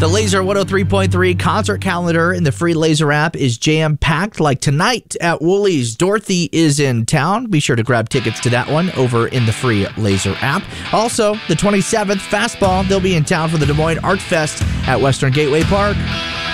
The Laser 103.3 concert calendar in the free Laser app is jam-packed. Like tonight at Woolies, Dorothy is in town. Be sure to grab tickets to that one over in the free Laser app. Also, the 27th, Fastball, they'll be in town for the Des Moines Art Fest at Western Gateway Park.